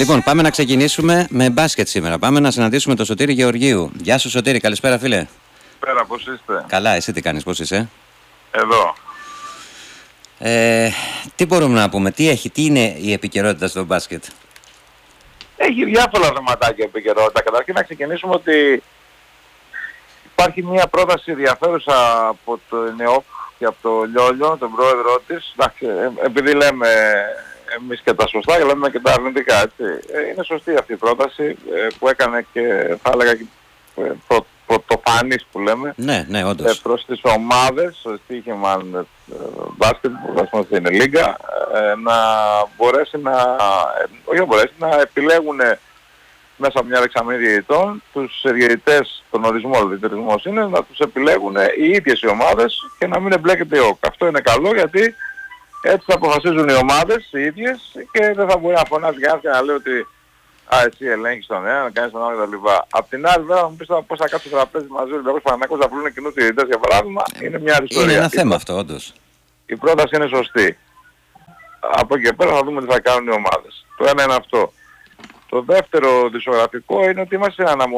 Λοιπόν, πάμε να ξεκινήσουμε με μπάσκετ σήμερα. Πάμε να συναντήσουμε τον Σωτήρη Γεωργίου. Γεια σου Σωτήρη, καλησπέρα φίλε. Καλησπέρα, πώς είστε? Καλά, εσύ τι κάνεις, πώς είσαι? Εδώ. Τι μπορούμε να πούμε, τι είναι η επικαιρότητα στο μπάσκετ? Έχει διάφορα θεματάκια επικαιρότητα. Καταρχήν να ξεκινήσουμε ότι υπάρχει μια πρόταση ενδιαφέρουσα από το ΝΕΟΚ και από το Λιόλιο, τον πρόεδρό της. Εντάξει, επειδή λέμε εμείς και τα σωστά και λέμε και τα αρνητικά, έτσι. Είναι σωστή αυτή η πρόταση που έκανε και θα έλεγα και πρωτοφανής που λέμε. Ναι, όντως. Προς τις ομάδες, στο στοίχημα μπάσκετ που στην Λίγκα, να μπορέσει να επιλέγουν μέσα από μια δεξαμενή διαιτητών τους διαιτητές, τον ορισμό, δηλαδή ο ορισμός είναι να τους επιλέγουν οι ίδιες οι ομάδες και να μην εμπλέκεται η ΟΚ. Αυτό είναι καλό γιατί έτσι θα αποφασίζουν οι ομάδες οι ίδιες και δεν θα μπορεί να φωνάζει κανένας και να λέει ότι εσύ ελέγχεις τον ένα, να κάνεις τον άλλο κτλ. Απ' την άλλη βέβαια μου πεις πώς θα κάτσουν στο τραπέζι μαζί ο Παναθηναϊκός να βρουν κοινούς διαιτητές για παράδειγμα, είναι μια άλλη ιστορία. Είναι ένα θέμα αυτό όντως. Η πρόταση είναι σωστή. Από εκεί και πέρα θα δούμε τι θα κάνουν οι ομάδες. Το ένα είναι αυτό. Το δεύτερο δισογραφικό είναι ότι είμαστε σε αναμονή